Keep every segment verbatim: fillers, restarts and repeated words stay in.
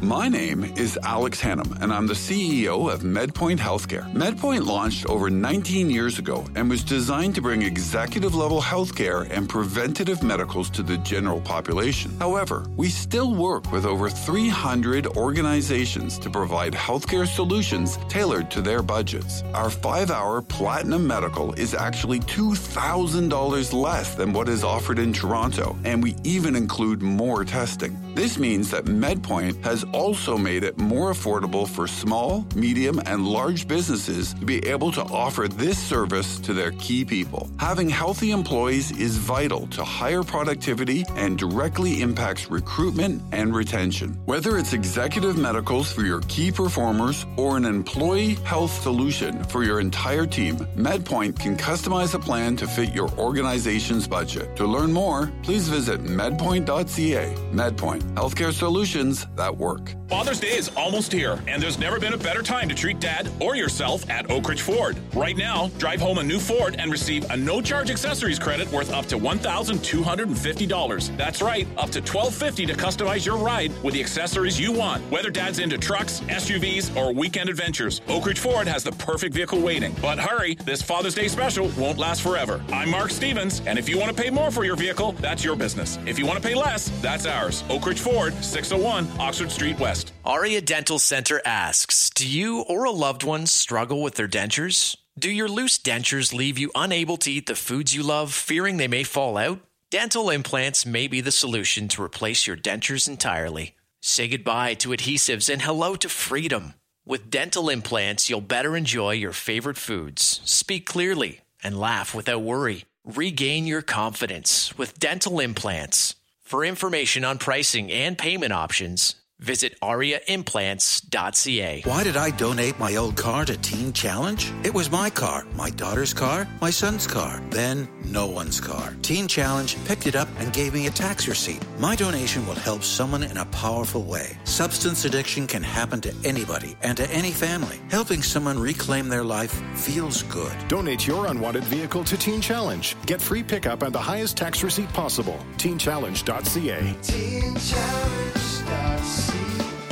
My name is Alex Hannum, and I'm the C E O of MedPoint Healthcare. MedPoint launched over nineteen years ago and was designed to bring executive-level healthcare and preventative medicals to the general population. However, we still work with over three hundred organizations to provide healthcare solutions tailored to their budgets. Our five-hour Platinum Medical is actually two thousand dollars less than what is offered in Toronto, and we even include more testing. This means that MedPoint has also made it more affordable for small, medium, and large businesses to be able to offer this service to their key people. Having healthy employees is vital to higher productivity and directly impacts recruitment and retention. Whether it's executive medicals for your key performers or an employee health solution for your entire team, MedPoint can customize a plan to fit your organization's budget. To learn more, please visit medpoint dot c a. MedPoint, healthcare solutions that work. Father's Day is almost here, and there's never been a better time to treat Dad or yourself at Oak Ridge Ford. Right now, drive home a new Ford and receive a no-charge accessories credit worth up to one thousand two hundred fifty dollars. That's right, up to twelve fifty to customize your ride with the accessories you want. Whether Dad's into trucks, S U Vs, or weekend adventures, Oak Ridge Ford has the perfect vehicle waiting. But hurry, this Father's Day special won't last forever. I'm Mark Stevens, and if you want to pay more for your vehicle, that's your business. If you want to pay less, that's ours. Oak Ridge Ford, six oh one Oxford Street West. Aria Dental Center asks, do you or a loved one struggle with their dentures? Do your loose dentures leave you unable to eat the foods you love, fearing they may fall out? Dental implants may be the solution to replace your dentures entirely. Say goodbye to adhesives and hello to freedom. With dental implants, you'll better enjoy your favorite foods, speak clearly, and laugh without worry. Regain your confidence with dental implants. For information on pricing and payment options, visit aria implants dot c a. Why did I donate my old car to Teen Challenge? It was my car, my daughter's car, my son's car, then no one's car. Teen Challenge picked it up and gave me a tax receipt. My donation will help someone in a powerful way. Substance addiction can happen to anybody and to any family. Helping someone reclaim their life feels good. Donate your unwanted vehicle to Teen Challenge. Get free pickup and the highest tax receipt possible. teen challenge dot c a. teen challenge dot c a.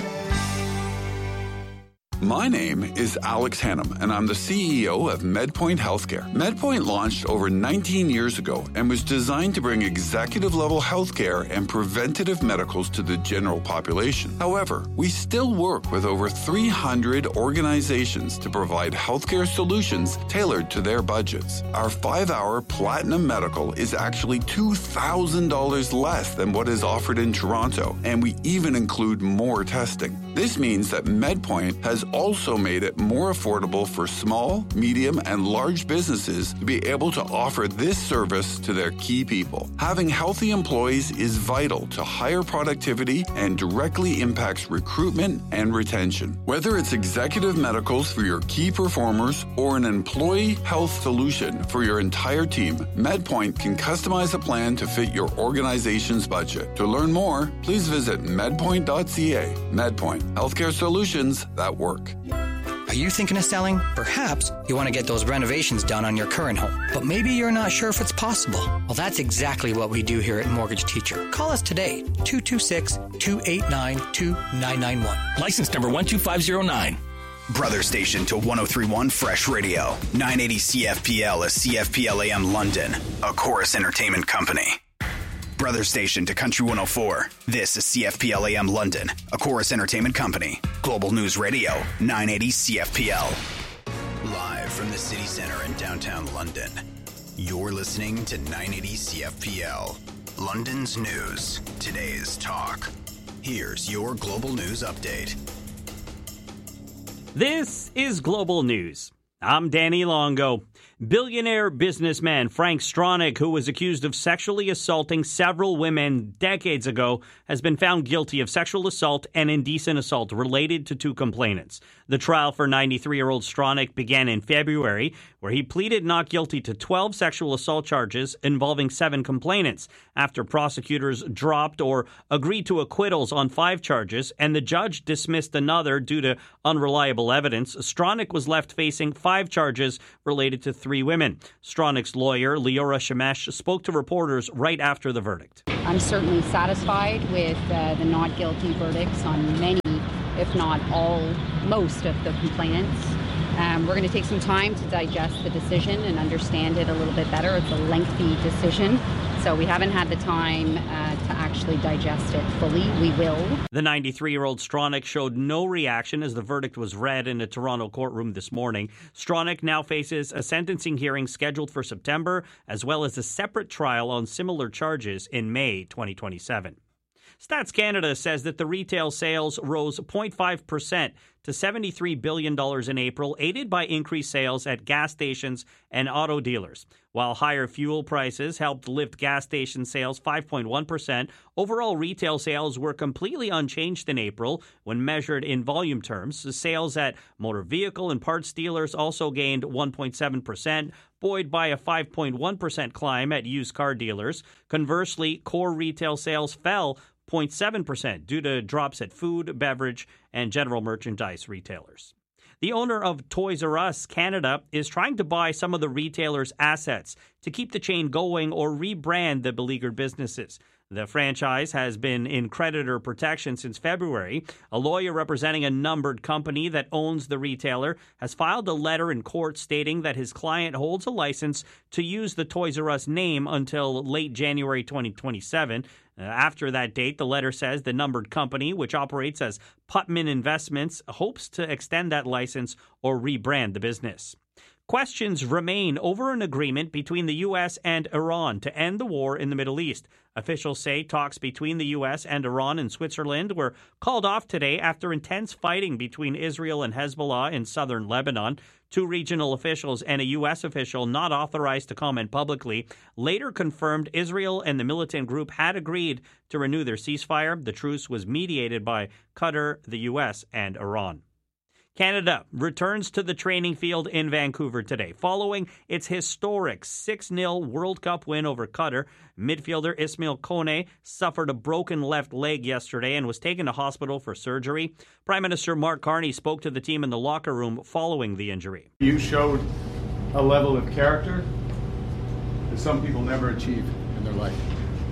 My name is Alex Hannum, and I'm the C E O of MedPoint Healthcare. MedPoint launched over nineteen years ago and was designed to bring executive-level healthcare and preventative medicals to the general population. However, we still work with over three hundred organizations to provide healthcare solutions tailored to their budgets. Our five-hour Platinum Medical is actually two thousand dollars less than what is offered in Toronto, and we even include more testing. This means that MedPoint has also made it more affordable for small, medium, and large businesses to be able to offer this service to their key people. Having healthy employees is vital to higher productivity and directly impacts recruitment and retention. Whether it's executive medicals for your key performers or an employee health solution for your entire team, MedPoint can customize a plan to fit your organization's budget. To learn more, please visit medpoint dot c a. MedPoint, healthcare solutions that work. Are you thinking of selling? Perhaps you want to get those renovations done on your current home, but maybe you're not sure if it's possible. Well, that's exactly what we do here at Mortgage Teacher. Call us today, two two six, two eight nine, two nine nine one. License number one two five zero nine. Brother station to one oh three point one Fresh Radio. nine eighty C F P L is C F P L A M London, a Chorus Entertainment company. Brother station to Country one oh four. This is C F P L A M London, a Chorus Entertainment company. Global News Radio, nine eighty C F P L. Live from the city center in downtown London. You're listening to nine eighty C F P L. London's news, today's talk. Here's your global news update. This is Global News. I'm Danny Longo. Billionaire businessman Frank Stronach, who was accused of sexually assaulting several women decades ago, has been found guilty of sexual assault and indecent assault related to two complainants. The trial for ninety-three-year-old Stronach began in February, where he pleaded not guilty to twelve sexual assault charges involving seven complainants, after prosecutors dropped or agreed to acquittals on five charges, and the judge dismissed another due to unreliable evidence. Stronach was left facing five charges related to three women. Stronach's lawyer, Leora Shemesh, spoke to reporters right after the verdict. I'm certainly satisfied with uh, the not guilty verdicts on many if not all, most of the complainants. Um, we're going to take some time to digest the decision and understand it a little bit better. It's a lengthy decision, so we haven't had the time uh, to actually digest it fully. We will. The ninety-three-year-old Stronach showed no reaction as the verdict was read in a Toronto courtroom this morning. Stronach now faces a sentencing hearing scheduled for September, as well as a separate trial on similar charges in May twenty twenty-seven. Stats Canada says that the retail sales rose zero point five percent to seventy-three billion dollars in April, aided by increased sales at gas stations and auto dealers. While higher fuel prices helped lift gas station sales five point one percent, overall retail sales were completely unchanged in April when measured in volume terms. The sales at motor vehicle and parts dealers also gained one point seven percent, buoyed by a five point one percent climb at used car dealers. Conversely, core retail sales fell zero point seven percent due to drops at food, beverage, and general merchandise retailers. The owner of Toys R Us Canada is trying to buy some of the retailer's assets to keep the chain going or rebrand the beleaguered businesses. The franchise has been in creditor protection since February. A lawyer representing a numbered company that owns the retailer has filed a letter in court stating that his client holds a license to use the Toys R Us name until late January twenty twenty-seven. Uh, after that date, the letter says the numbered company, which operates as Putman Investments, hopes to extend that license or rebrand the business. Questions remain over an agreement between the U S and Iran to end the war in the Middle East. Officials say talks between the U S and Iran and Switzerland were called off today after intense fighting between Israel and Hezbollah in southern Lebanon. Two regional officials and a U S official not authorized to comment publicly later confirmed Israel and the militant group had agreed to renew their ceasefire. The truce was mediated by Qatar, the U S, and Iran. Canada returns to the training field in Vancouver today. Following its historic six nil World Cup win over Qatar, midfielder Ismail Kone suffered a broken left leg yesterday and was taken to hospital for surgery. Prime Minister Mark Carney spoke to the team in the locker room following the injury. You showed a level of character that some people never achieve in their life.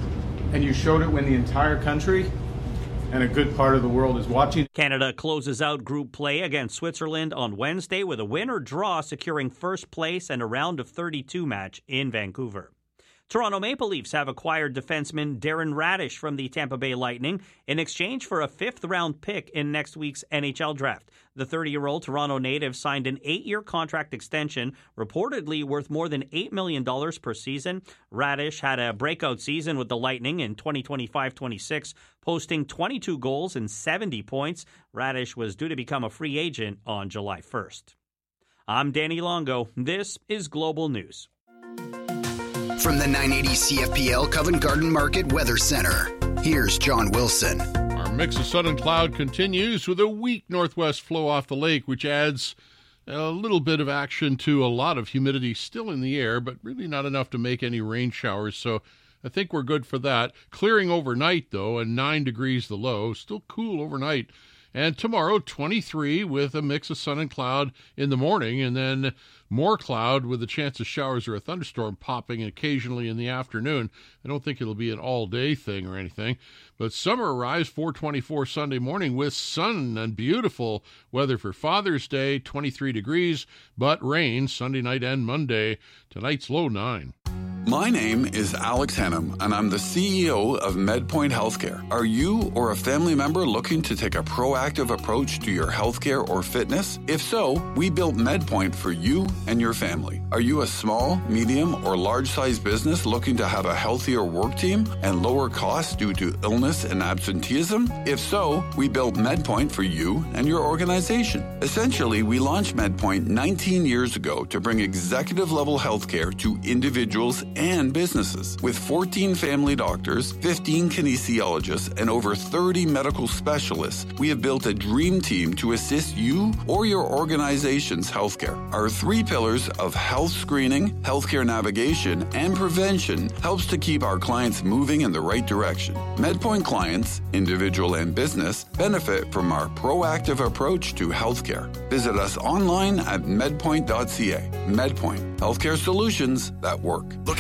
And you showed it when the entire country and a good part of the world is watching. Canada closes out group play against Switzerland on Wednesday with a win or draw securing first place and a round of thirty-two match in Vancouver. Toronto Maple Leafs have acquired defenseman Darren Radish from the Tampa Bay Lightning in exchange for a fifth-round pick in next week's N H L draft. The thirty-year-old Toronto native signed an eight-year contract extension, reportedly worth more than eight million dollars per season. Radish had a breakout season with the Lightning in twenty twenty-five twenty-six, posting twenty-two goals and seventy points. Radish was due to become a free agent on July first. I'm Danny Longo. This is Global News. From the nine eighty C F P L Covent Garden Market Weather Center, here's John Wilson. Our mix of sun and cloud continues with a weak northwest flow off the lake, which adds a little bit of action to a lot of humidity still in the air, but really not enough to make any rain showers. So I think we're good for that. Clearing overnight, though, and nine degrees the low. Still cool overnight. And tomorrow, twenty-three with a mix of sun and cloud in the morning, and then more cloud with a chance of showers or a thunderstorm popping occasionally in the afternoon. I don't think it'll be an all-day thing or anything. But summer arrives four twenty-four Sunday morning with sun and beautiful weather for Father's Day, twenty-three degrees, but rain Sunday night and Monday. Tonight's low nine. My name is Alex Hannum, and I'm the C E O of MedPoint Healthcare. Are you or a family member looking to take a proactive approach to your healthcare or fitness? If so, we built MedPoint for you and your family. Are you a small, medium, or large-sized business looking to have a healthier work team and lower costs due to illness and absenteeism? If so, we built MedPoint for you and your organization. Essentially, we launched MedPoint nineteen years ago to bring executive-level healthcare to individuals and businesses. With fourteen family doctors, fifteen kinesiologists, and over thirty medical specialists, we have built a dream team to assist you or your organization's healthcare. Our three pillars of health screening, healthcare navigation, and prevention helps to keep our clients moving in the right direction. MedPoint clients, individual and business, benefit from our proactive approach to healthcare. Visit us online at medpoint dot c a. MedPoint, healthcare solutions that work. Looking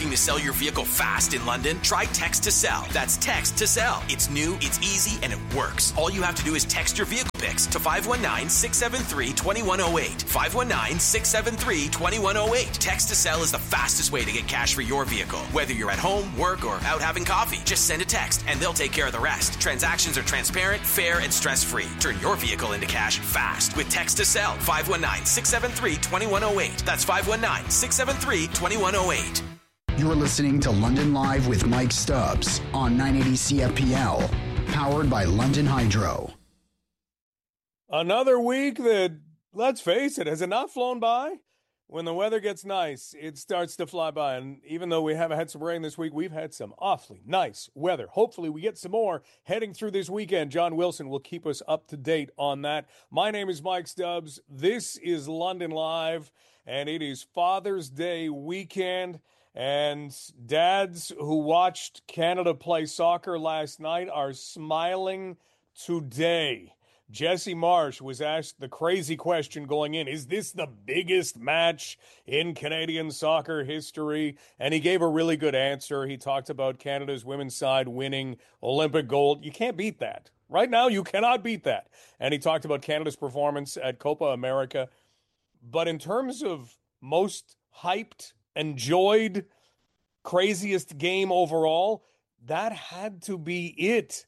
Looking to sell your vehicle fast in London? Try Text to Sell. That's Text to Sell. It's new, it's easy, and it works. All you have to do is text your vehicle pics to five one nine, six seven three, two one zero eight. five one nine, six seven three, two one zero eight. Text to Sell is the fastest way to get cash for your vehicle. Whether you're at home, work, or out having coffee, just send a text and they'll take care of the rest. Transactions are transparent, fair, and stress-free. Turn your vehicle into cash fast with Text to Sell. five one nine, six seven three, two one zero eight. That's five one nine, six seven three, two one zero eight. You're listening to London Live with Mike Stubbs on nine eighty C F P L, powered by London Hydro. Another week that, let's face it, has it not flown by? When the weather gets nice, it starts to fly by. And even though we haven't had some rain this week, we've had some awfully nice weather. Hopefully we get some more heading through this weekend. John Wilson will keep us up to date on that. My name is Mike Stubbs. This is London Live, and it is Father's Day weekend. And dads who watched Canada play soccer last night are smiling today. Jesse Marsh was asked the crazy question going in, is this the biggest match in Canadian soccer history? And he gave a really good answer. He talked about Canada's women's side winning Olympic gold. You can't beat that. Right now, you cannot beat that. And he talked about Canada's performance at Copa America. But in terms of most hyped, enjoyed, craziest game overall, that had to be it.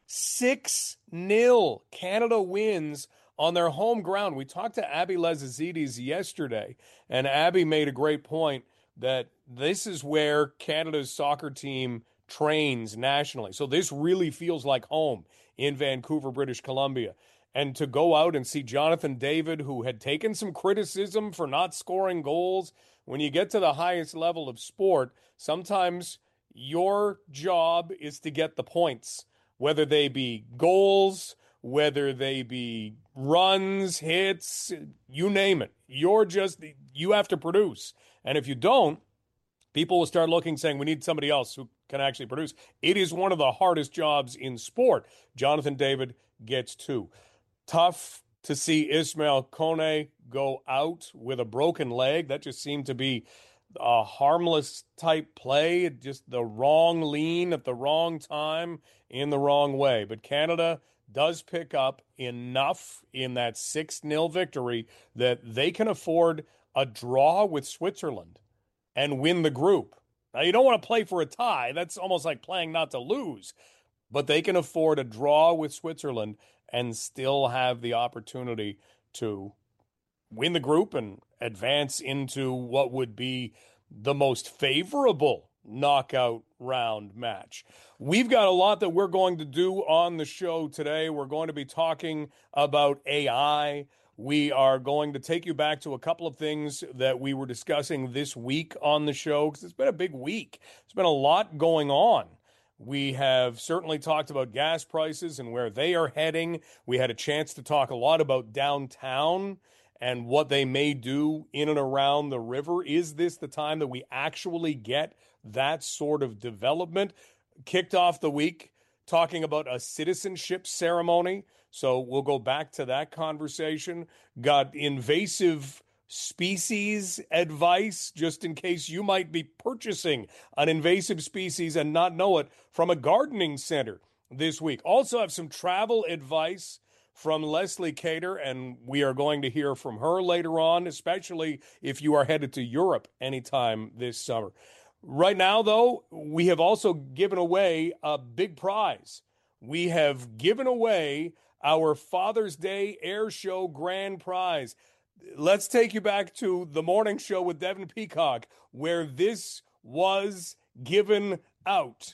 six nil Canada wins on their home ground. We talked to Abby Lezazides yesterday, and Abby made a great point that this is where Canada's soccer team trains nationally. So this really feels like home in Vancouver, British Columbia. And to go out and see Jonathan David, who had taken some criticism for not scoring goals, when you get to the highest level of sport, sometimes your job is to get the points. Whether they be goals, whether they be runs, hits, you name it. You're just, you have to produce. And if you don't, people will start looking, saying, we need somebody else who can actually produce. It is one of the hardest jobs in sport. Jonathan David gets two. Tough to see Ismail Kone go out with a broken leg. That just seemed to be a harmless type play, just the wrong lean at the wrong time in the wrong way. But Canada does pick up enough in that six nil victory that they can afford a draw with Switzerland and win the group. Now, you don't want to play for a tie. That's almost like playing not to lose. But they can afford a draw with Switzerland and still have the opportunity to win the group and advance into what would be the most favorable knockout round match. We've got a lot that we're going to do on the show today. We're going to be talking about A I. We are going to take you back to a couple of things that we were discussing this week on the show, because it's been a big week. There's been a lot going on. We have certainly talked about gas prices and where they are heading. We had a chance to talk a lot about downtown and what they may do in and around the river. Is this the time that we actually get that sort of development? Kicked off the week talking about a citizenship ceremony. So we'll go back to that conversation. Got invasive species advice, just in case you might be purchasing an invasive species and not know it, from a gardening center this week. Also have some travel advice from Leslie Cater, and we are going to hear from her later on, especially if you are headed to Europe anytime this summer. Right now, though, we have also given away a big prize. We have given away our Father's Day Air Show grand prize. Let's take you back to the morning show with Devin Peacock, where this was given out.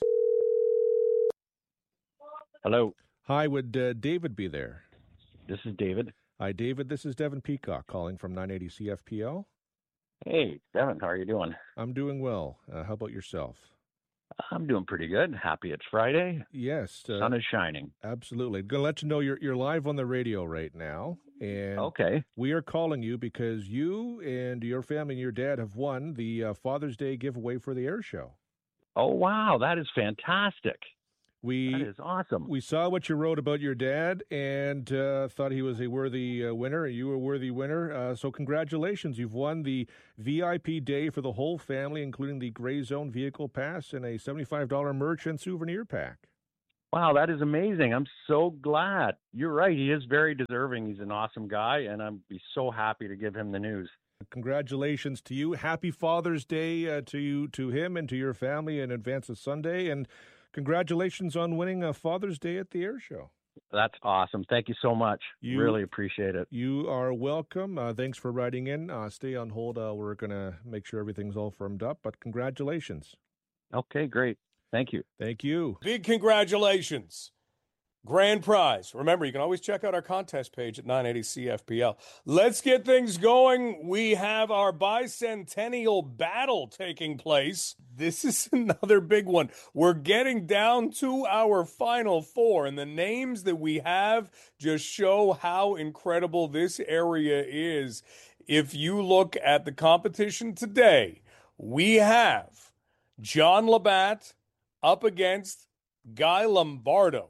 Hello. Hi, would uh, David be there? This is David. Hi, David. This is Devin Peacock calling from nine eighty C F P L. Hey, Devin. How are you doing? I'm doing well. Uh, how about yourself? I'm doing pretty good. Happy it's Friday. Yes. Uh, Sun is shining. Absolutely. Going to let you know you're, you're live on the radio right now. And okay. We are calling you because you and your family and your dad have won the uh, Father's Day giveaway for the air show. Oh, wow. That is fantastic. We, that is awesome. We saw what you wrote about your dad and uh, thought he was a worthy uh, winner. You were a worthy winner. Uh, so congratulations. You've won the V I P day for the whole family, including the Gray Zone Vehicle Pass and a seventy-five dollars merch and souvenir pack. Wow, that is amazing. I'm so glad. You're right. He is very deserving. He's an awesome guy, and I'd be so happy to give him the news. Congratulations to you. Happy Father's Day uh, to you, to him and to your family in advance of Sunday. And congratulations on winning a Father's Day at the Air Show. That's awesome. Thank you so much. You, really appreciate it. You are welcome. Uh, thanks for writing in. Uh, stay on hold. Uh, we're going to make sure everything's all firmed up, but congratulations. Okay, great. Thank you. Thank you. Big congratulations. Grand prize. Remember, you can always check out our contest page at nine eighty C F P L. Let's get things going. We have our bicentennial battle taking place. This is another big one. We're getting down to our final four, and the names that we have just show how incredible this area is. If you look at the competition today, we have John Labatt up against Guy Lombardo.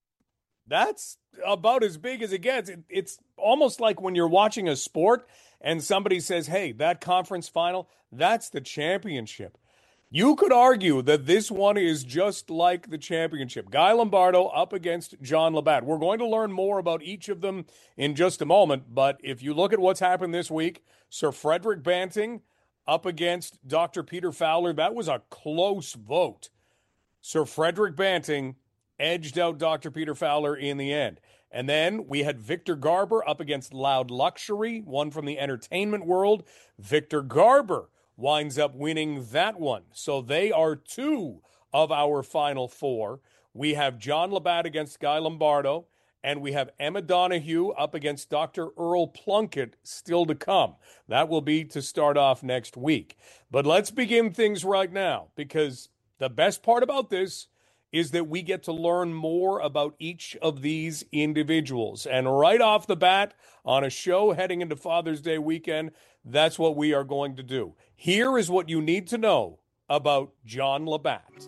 That's about as big as it gets. It, it's almost like when you're watching a sport and somebody says, hey, that conference final, that's the championship. You could argue that this one is just like the championship. Guy Lombardo up against John Labatt. We're going to learn more about each of them in just a moment, but if you look at what's happened this week, Sir Frederick Banting up against Doctor Peter Fowler, that was a close vote. Sir Frederick Banting edged out Doctor Peter Fowler in the end. And then we had Victor Garber up against Loud Luxury, one from the entertainment world. Victor Garber winds up winning that one. So they are two of our final four. We have John Labatt against Guy Lombardo, and we have Emma Donahue up against Doctor Earl Plunkett still to come. That will be to start off next week. But let's begin things right now, because the best part about this is that we get to learn more about each of these individuals. And right off the bat, on a show heading into Father's Day weekend, that's what we are going to do. Here is what you need to know about John Labatt.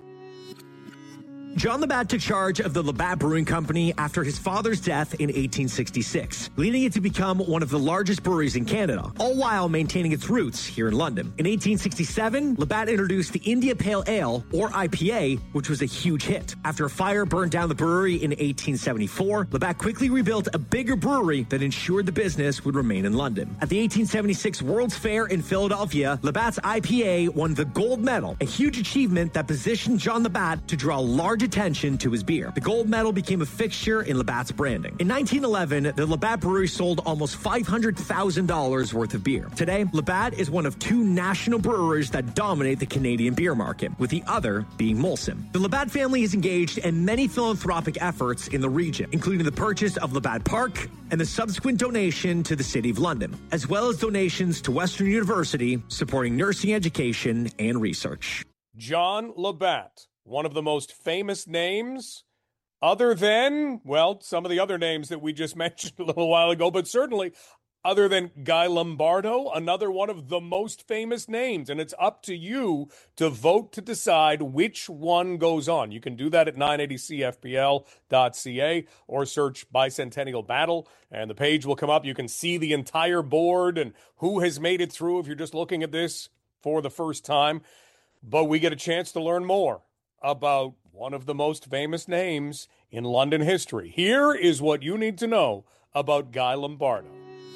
John Labatt took charge of the Labatt Brewing Company after his father's death in eighteen sixty-six, leading it to become one of the largest breweries in Canada, all while maintaining its roots here in London. In eighteen sixty-seven, Labatt introduced the India Pale Ale, or I P A, which was a huge hit. After a fire burned down the brewery in eighteen seventy-four, Labatt quickly rebuilt a bigger brewery that ensured the business would remain in London. At the eighteen seventy-six World's Fair in Philadelphia, Labatt's I P A won the gold medal, a huge achievement that positioned John Labatt to draw large attention to his beer. The gold medal became a fixture in Labatt's branding. In nineteen eleven, the Labatt Brewery sold almost five hundred thousand dollars worth of beer. Today, Labatt is one of two national breweries that dominate the Canadian beer market, with the other being Molson. The Labatt family is engaged in many philanthropic efforts in the region, including the purchase of Labatt Park and the subsequent donation to the City of London, as well as donations to Western University, supporting nursing education and research. John Labatt, one of the most famous names, other than, well, some of the other names that we just mentioned a little while ago, but certainly other than Guy Lombardo, another one of the most famous names. And it's up to you to vote to decide which one goes on. You can do that at nine eighty C F P L dot C A or search Bicentennial Battle, and the page will come up. You can see the entire board and who has made it through if you're just looking at this for the first time. But we get a chance to learn more about one of the most famous names in London history. Here is what you need to know about Guy Lombardo.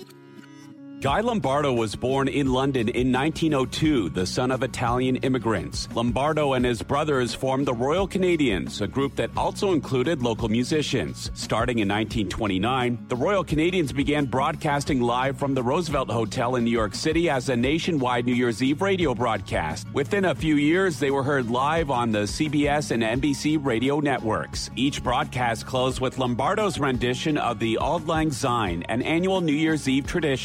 Guy Lombardo was born in London in nineteen oh two, the son of Italian immigrants. Lombardo and his brothers formed the Royal Canadians, a group that also included local musicians. Starting in nineteen twenty-nine, the Royal Canadians began broadcasting live from the Roosevelt Hotel in New York City as a nationwide New Year's Eve radio broadcast. Within a few years, they were heard live on the C B S and N B C radio networks. Each broadcast closed with Lombardo's rendition of the Auld Lang Syne, an annual New Year's Eve tradition. By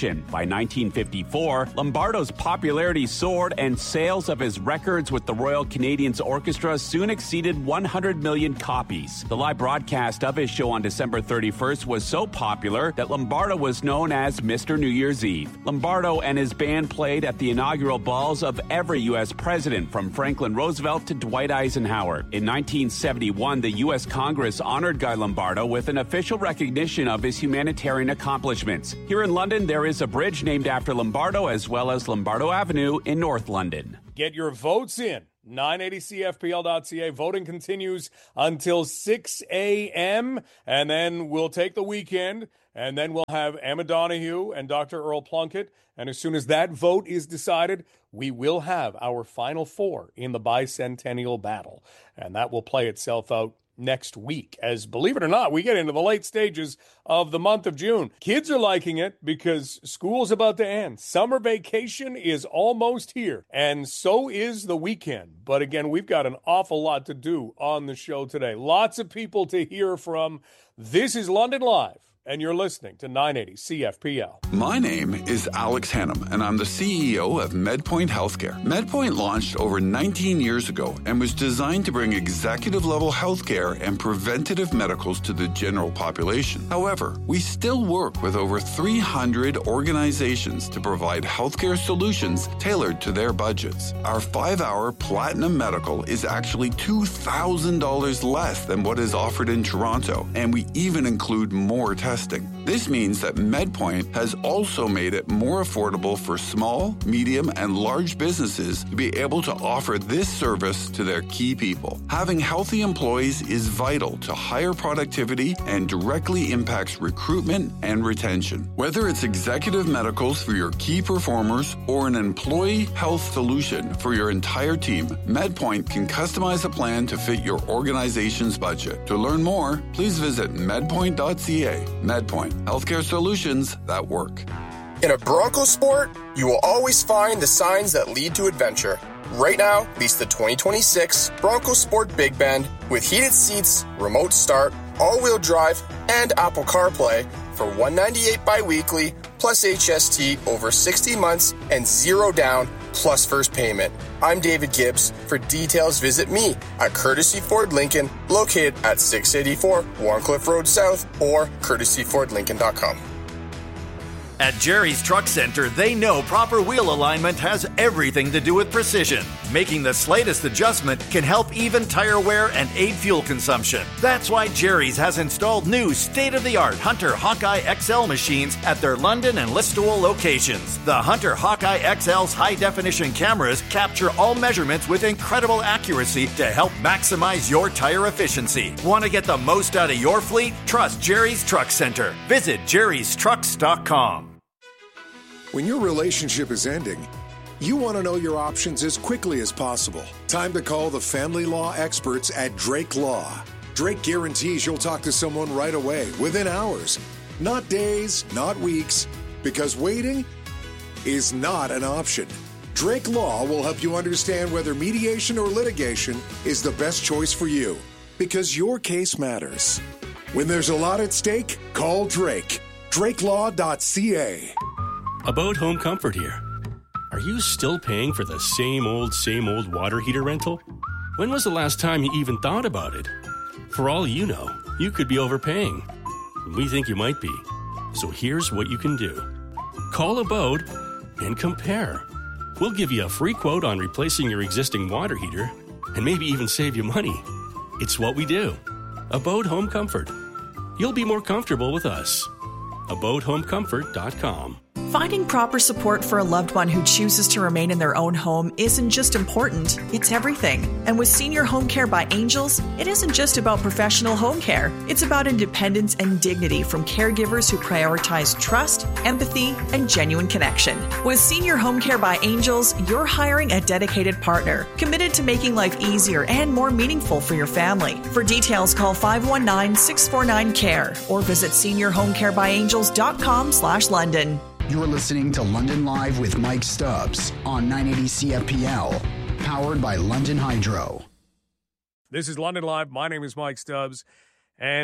nineteen fifty-four, Lombardo's popularity soared and sales of his records with the Royal Canadians Orchestra soon exceeded one hundred million copies. The live broadcast of his show on December thirty-first was so popular that Lombardo was known as Mister New Year's Eve. Lombardo and his band played at the inaugural balls of every U S president, from Franklin Roosevelt to Dwight Eisenhower. In nineteen seventy-one, the U S Congress honored Guy Lombardo with an official recognition of his humanitarian accomplishments. Here in London, there is a bridge named after Lombardo, as well as Lombardo Avenue in North London. Get your votes in. nine eighty C F P L dot C A. Voting continues until six a.m., and then we'll take the weekend, and then we'll have Emma Donahue and Doctor Earl Plunkett. And as soon as that vote is decided, we will have our final four in the bicentennial battle. And that will play itself out next week, as, believe it or not, we get into the late stages of the month of June. Kids are liking it because school's about to end. Summer vacation is almost here, and so is the weekend. But again, we've got an awful lot to do on the show today. Lots of people to hear from. This is London Live, and you're listening to nine eighty C F P L. My name is Alex Hannum, and I'm the C E O of MedPoint Healthcare. MedPoint launched over nineteen years ago and was designed to bring executive-level healthcare and preventative medicals to the general population. However, we still work with over three hundred organizations to provide healthcare solutions tailored to their budgets. Our five-hour Platinum Medical is actually two thousand dollars less than what is offered in Toronto, and we even include more testing. This means that MedPoint has also made it more affordable for small, medium, and large businesses to be able to offer this service to their key people. Having healthy employees is vital to higher productivity and directly impacts recruitment and retention. Whether it's executive medicals for your key performers or an employee health solution for your entire team, MedPoint can customize a plan to fit your organization's budget. To learn more, please visit medpoint dot c a. MedPoint, healthcare solutions that work. In a Bronco sport, you will always find the signs that lead to adventure. Right now, lease the twenty twenty-six Bronco Sport Big Bend with heated seats, remote start, all-wheel drive, and Apple CarPlay for one hundred ninety-eight dollars bi-weekly plus H S T over sixty months and zero down plus first payment. I'm David Gibbs. For details, visit me at Courtesy Ford Lincoln, located at six eighty-four Warncliffe Road South, or courtesy ford lincoln dot com. At Jerry's Truck Center, they know proper wheel alignment has everything to do with precision. Making the slightest adjustment can help even tire wear and aid fuel consumption. That's why Jerry's has installed new state-of-the-art Hunter Hawkeye X L machines at their London and Listowel locations. The Hunter Hawkeye X L's high-definition cameras capture all measurements with incredible accuracy to help maximize your tire efficiency. Want to get the most out of your fleet? Trust Jerry's Truck Center. Visit jerrys trucks dot com. When your relationship is ending, you want to know your options as quickly as possible. Time to call the family law experts at Drake Law. Drake guarantees you'll talk to someone right away, within hours. Not days, not weeks, because waiting is not an option. Drake Law will help you understand whether mediation or litigation is the best choice for you, because your case matters. When there's a lot at stake, call Drake. drake law dot c a. About Home Comfort here. Are you still paying for the same old, same old water heater rental? When was the last time you even thought about it? For all you know, you could be overpaying. We think you might be. So here's what you can do. Call Abode and compare. We'll give you a free quote on replacing your existing water heater and maybe even save you money. It's what we do. Abode Home Comfort. You'll be more comfortable with us. abode home comfort dot com. Finding proper support for a loved one who chooses to remain in their own home isn't just important, it's everything. And with Senior Home Care by Angels, it isn't just about professional home care. It's about independence and dignity from caregivers who prioritize trust, empathy, and genuine connection. With Senior Home Care by Angels, you're hiring a dedicated partner, committed to making life easier and more meaningful for your family. For details, call five one nine, six four nine, C A R E or visit senior home care by angels dot com slash London. You're listening to London Live with Mike Stubbs on nine eighty C F P L, powered by London Hydro. This is London Live. My name is Mike Stubbs, and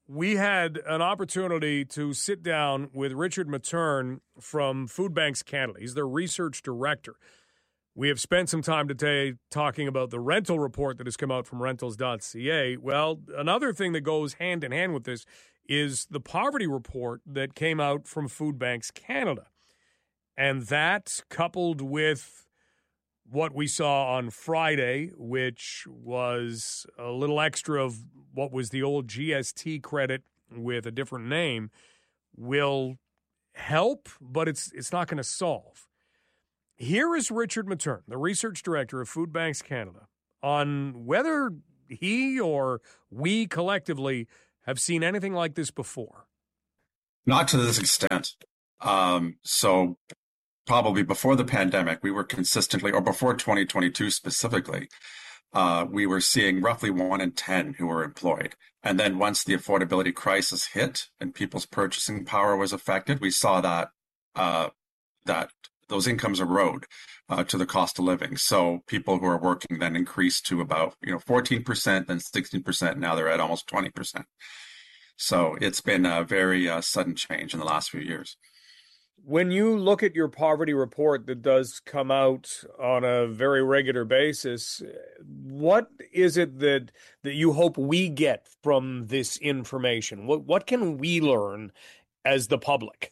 we had an opportunity to sit down with Richard Matern from Food Banks Canada. He's their research director. We have spent some time today talking about the rental report that has come out from rentals dot c a. Well, another thing that goes hand in hand with this is the poverty report that came out from Food Banks Canada. And that, coupled with what we saw on Friday, which was a little extra of what was the old G S T credit with a different name, will help, but it's it's not going to solve. Here is Richard Matern, the research director of Food Banks Canada, on whether he or we collectively have seen anything like this before. Not to this extent. Um, so probably before the pandemic, we were consistently, or before twenty twenty-two specifically, uh, we were seeing roughly one in ten who were employed. And then once the affordability crisis hit and people's purchasing power was affected, we saw that uh, that those incomes erode uh, to the cost of living. So people who are working then increased to about, you know, fourteen percent, then sixteen percent. Now they're at almost twenty percent. So it's been a very uh, sudden change in the last few years. When you look at your poverty report that does come out on a very regular basis, what is it that that you hope we get from this information? What what can we learn as the public?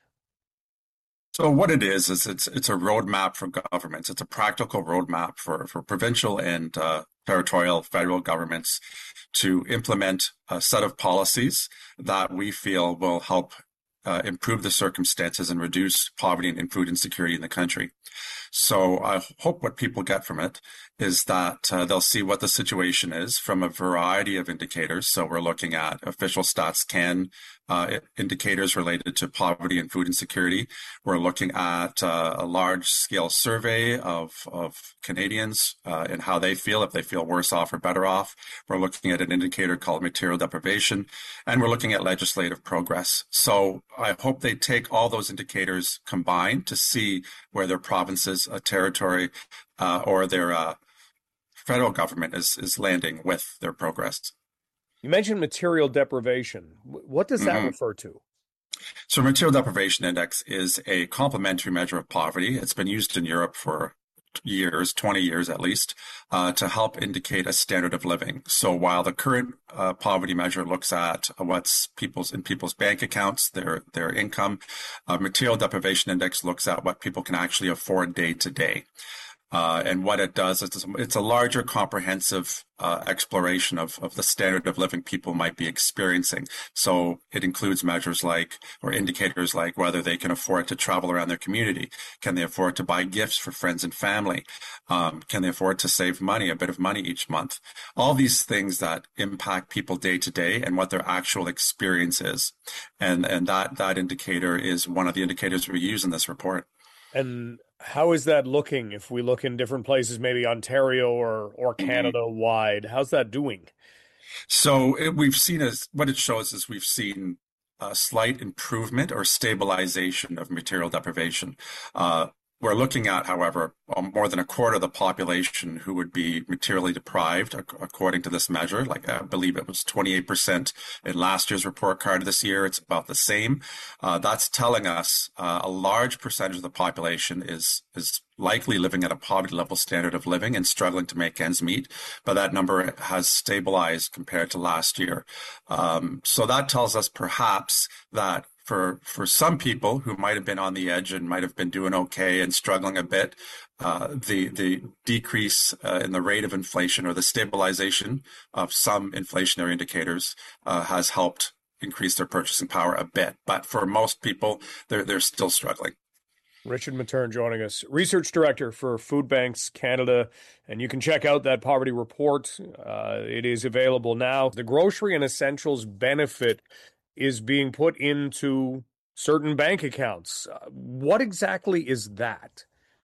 So what it is, is it's it's a roadmap for governments. It's a practical roadmap for, for provincial and uh, territorial federal governments to implement a set of policies that we feel will help uh, improve the circumstances and reduce poverty and food insecurity in the country. So I hope what people get from it is that uh, they'll see what the situation is from a variety of indicators. So we're looking at official Stats Can uh, indicators related to poverty and food insecurity. We're looking at uh, a large-scale survey of, of Canadians uh, and how they feel, if they feel worse off or better off. We're looking at an indicator called material deprivation, and we're looking at legislative progress. So I hope they take all those indicators combined to see where their provinces, a territory, uh, or their uh, federal government is, is landing with their progress. You mentioned material deprivation. What does that mm-hmm. refer to? So material deprivation index is a complementary measure of poverty. It's been used in Europe for years, twenty years at least, uh, to help indicate a standard of living. So while the current uh, poverty measure looks at what's people's in people's bank accounts, their their income, uh, material deprivation index looks at what people can actually afford day to day. Uh, and what it does is it's a larger, comprehensive uh, exploration of, of the standard of living people might be experiencing. So it includes measures like, or indicators like whether they can afford to travel around their community. Can they afford to buy gifts for friends and family? Um, can they afford to save money, a bit of money each month? All these things that impact people day to day and what their actual experience is. And, and that, that indicator is one of the indicators we use in this report. And how is that looking if we look in different places, maybe Ontario or, or Canada wide? How's that doing? So it, we've seen as what it shows is we've seen a slight improvement or stabilization of material deprivation. Uh, We're looking at, however, more than a quarter of the population who would be materially deprived, according to this measure. Like I believe it was twenty-eight percent in last year's report card this year. It's about the same. Uh, that's telling us uh, a large percentage of the population is is likely living at a poverty level standard of living and struggling to make ends meet, but that number has stabilized compared to last year. Um, so that tells us perhaps that For, for some people who might have been on the edge and might have been doing okay and struggling a bit, uh, the the decrease uh, in the rate of inflation or the stabilization of some inflationary indicators uh, has helped increase their purchasing power a bit. But for most people, they're they're still struggling. Richard Matern joining us, Research Director for Food Banks Canada. And you can check out that poverty report. Uh, it is available now. The Grocery and Essentials benefit is being put into certain bank accounts. Uh, what exactly is that?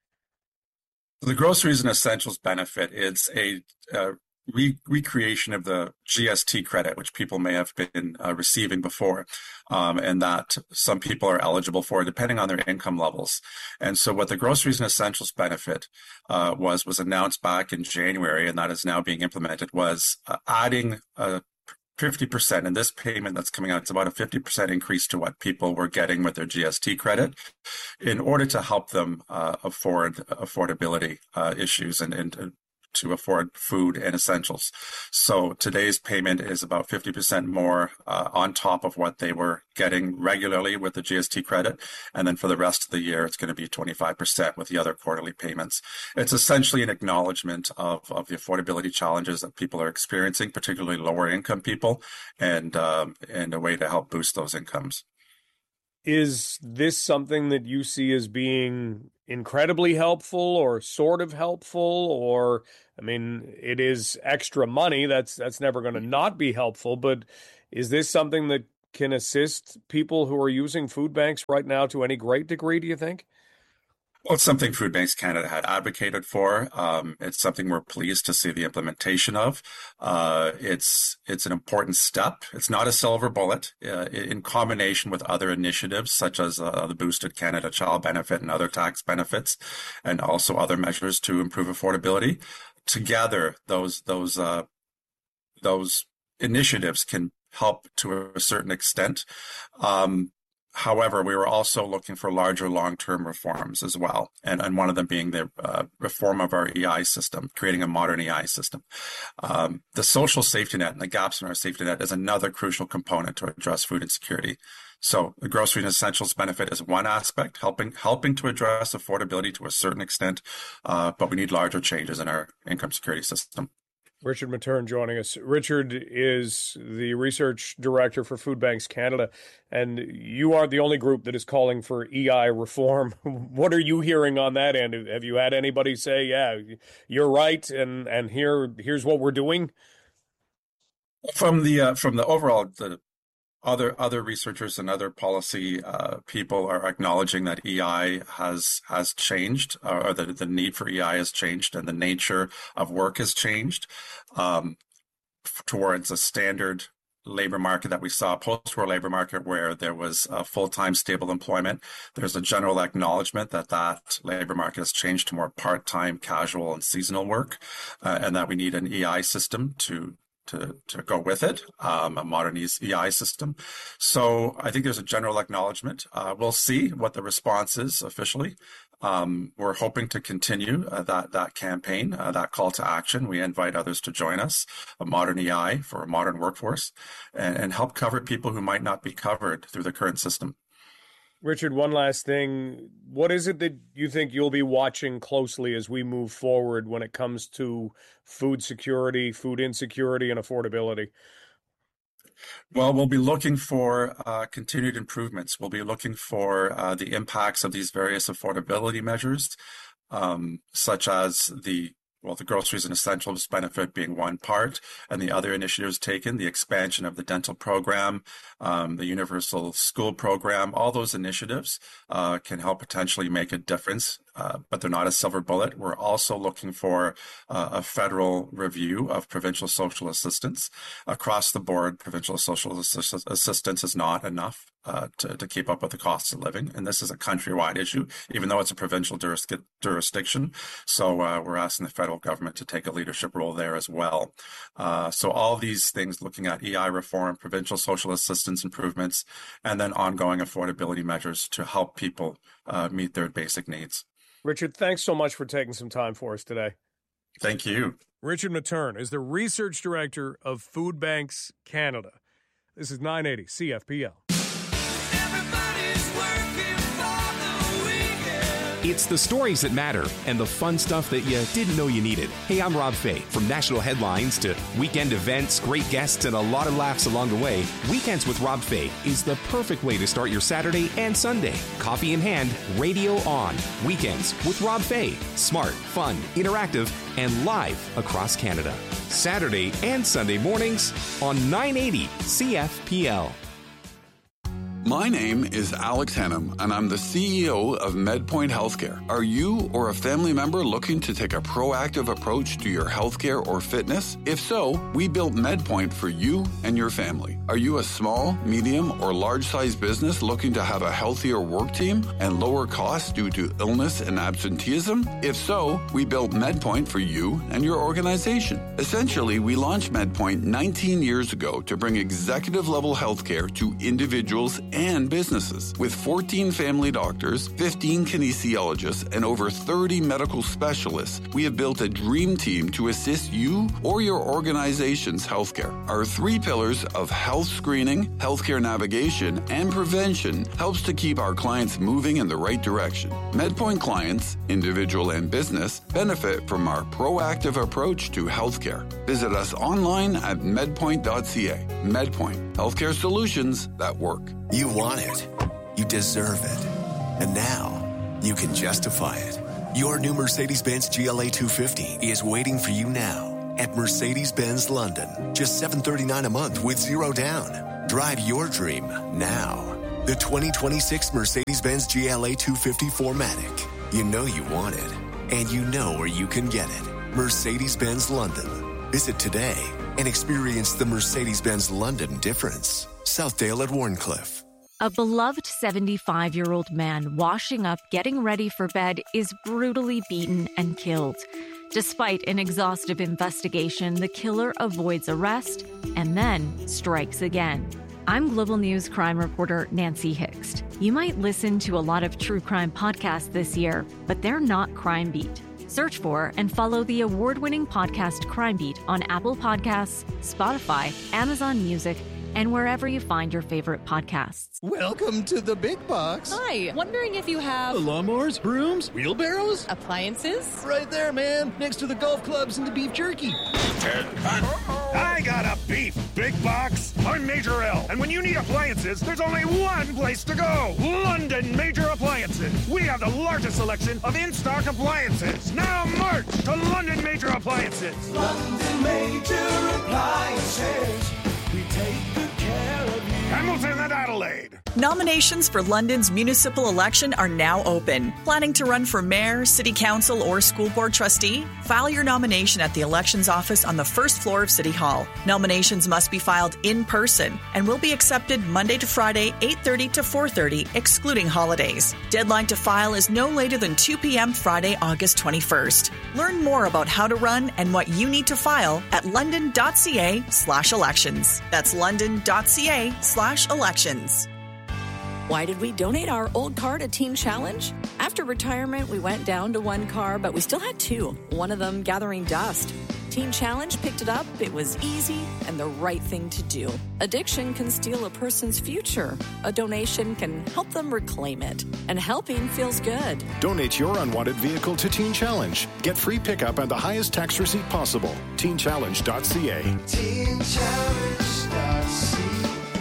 The Groceries and Essentials benefit, it's a uh, re- recreation of the G S T credit, which people may have been uh, receiving before, um, and that some people are eligible for depending on their income levels. And so what the Groceries and Essentials benefit uh, was, was announced back in January, and that is now being implemented, was uh, adding a fifty percent. And this payment that's coming out, it's about a fifty percent increase to what people were getting with their G S T credit in order to help them uh, afford affordability uh, issues and, and to afford food and essentials. So today's payment is about fifty percent more uh, on top of what they were getting regularly with the G S T credit. And then for the rest of the year, it's going to be twenty-five percent with the other quarterly payments. It's essentially an acknowledgement of, of the affordability challenges that people are experiencing, particularly lower income people, and, um, and a way to help boost those incomes. Is this something that you see as being incredibly helpful or sort of helpful? Or, I mean, it is extra money. That's that's never going to not be helpful. But is this something that can assist people who are using food banks right now to any great degree, do you think? Well, it's something Food Banks Canada had advocated for. Um, it's something we're pleased to see the implementation of. Uh, it's it's an important step. It's not a silver bullet. Uh, in combination with other initiatives such as uh, the Boosted Canada Child Benefit and other tax benefits, and also other measures to improve affordability, together those those uh, those initiatives can help to a certain extent. Um, However, we were also looking for larger long-term reforms as well, and, and one of them being the uh, reform of our E I system, creating a modern E I system. Um, the social safety net and the gaps in our safety net is another crucial component to address food insecurity. So the grocery and essentials benefit is one aspect, helping helping to address affordability to a certain extent, uh, but we need larger changes in our income security system. Richard Materne joining us. Richard is the research director for Food Banks Canada, and you aren't the only group that is calling for E I reform. What are you hearing on that end? Have you had anybody say, yeah, you're right, and, and here here's what we're doing? From the uh, from the overall, the Other other researchers and other policy uh, people are acknowledging that E I has has changed, or that the need for E I has changed, and the nature of work has changed um, towards a standard labor market that we saw, post-war labor market, where there was uh, full-time stable employment. There's a general acknowledgement that that labor market has changed to more part-time, casual, and seasonal work, uh, and that we need an E I system to to, to go with it, um, a modern E I system. So I think there's a general acknowledgement. Uh, we'll see what the response is officially. Um, we're hoping to continue uh, that, that campaign, uh, that call to action. We invite others to join us, a modern E I for a modern workforce, and, and help cover people who might not be covered through the current system. Richard, one last thing. What is it that you think you'll be watching closely as we move forward when it comes to food security, food insecurity, and affordability? Well, we'll be looking for uh, continued improvements. We'll be looking for uh, the impacts of these various affordability measures, um, such as the Well, the groceries and essentials benefit being one part, and the other initiatives taken, the expansion of the dental program, um, the universal school program, all those initiatives uh, can help potentially make a difference, uh, but they're not a silver bullet. We're also looking for uh, a federal review of provincial social assistance. Across the board, provincial social assist- assistance is not enough uh, to, to keep up with the costs of living, and this is a countrywide issue, even though it's a provincial juris- jurisdiction. So uh, we're asking the federal government to take a leadership role there as well. Uh, so all these things, looking at E I reform, provincial social assistance improvements, and then ongoing affordability measures to help people uh, meet their basic needs. Richard, thanks so much for taking some time for us today. Thank you. Richard Materne is the research director of Food Banks Canada. This is nine eighty C F P L. It's the stories that matter and the fun stuff that you didn't know you needed. Hey, I'm Rob Fay. From national headlines to weekend events, great guests, and a lot of laughs along the way, Weekends with Rob Fay is the perfect way to start your Saturday and Sunday. Coffee in hand, radio on. Weekends with Rob Fay. Smart, fun, interactive, and live across Canada. Saturday and Sunday mornings on nine eighty C F P L. My name is Alex Hannum, and I'm the C E O of MedPoint Healthcare. Are you or a family member looking to take a proactive approach to your healthcare or fitness? If so, we built MedPoint for you and your family. Are you a small, medium, or large-sized business looking to have a healthier work team and lower costs due to illness and absenteeism? If so, we built MedPoint for you and your organization. Essentially, we launched MedPoint nineteen years ago to bring executive-level healthcare to individuals and businesses. With fourteen family doctors, fifteen kinesiologists, and over thirty medical specialists, we have built a dream team to assist you or your organization's healthcare. Our three pillars of health screening, healthcare navigation, and prevention helps to keep our clients moving in the right direction. MedPoint clients, individual and business, benefit from our proactive approach to healthcare. Visit us online at medpoint dot c a. MedPoint, healthcare solutions that work. You want it. You deserve it. And now, you can justify it. Your new Mercedes-Benz G L A two fifty is waiting for you now at Mercedes-Benz London. Just seven hundred thirty-nine dollars a month with zero down. Drive your dream now. The twenty twenty-six Mercedes-Benz G L A two fifty four matic. You know you want it, and you know where you can get it. Mercedes-Benz London. Visit today and experience the Mercedes-Benz London difference. Southdale at Warncliffe. A beloved seventy-five-year-old man washing up, getting ready for bed, is brutally beaten and killed. Despite an exhaustive investigation, the killer avoids arrest and then strikes again. I'm Global News crime reporter Nancy Hixt. You might listen to a lot of true crime podcasts this year, but they're not Crime Beat. Search for and follow the award-winning podcast Crime Beat on Apple Podcasts, Spotify, Amazon Music, and wherever you find your favorite podcasts. Welcome to the big box. Hi, wondering if you have... lawnmowers, brooms, wheelbarrows? Appliances? Right there, man, next to the golf clubs and the beef jerky. I got a beef big box. I'm Major L, and when you need appliances, there's only one place to go. London Major Appliances. We have the largest selection of in-stock appliances. Now march to London Major Appliances. London Major Appliances. We take good care of you. Hamilton and Adelaide. Nominations for London's municipal election are now open. Planning to run for mayor, city council, or school board trustee? File your nomination at the elections office on the first floor of City Hall. Nominations must be filed in person and will be accepted Monday to Friday, eight thirty to four thirty, excluding holidays. Deadline to file is no later than two p.m. Friday, August twenty-first. Learn more about how to run and what you need to file at london.ca slash elections. That's london.ca slash elections. Why did we donate our old car to Teen Challenge? After retirement, we went down to one car, but we still had two, one of them gathering dust. Teen Challenge picked it up. It was easy and the right thing to do. Addiction can steal a person's future. A donation can help them reclaim it. And helping feels good. Donate your unwanted vehicle to Teen Challenge. Get free pickup and the highest tax receipt possible. teen challenge dot c a. teen challenge dot c a.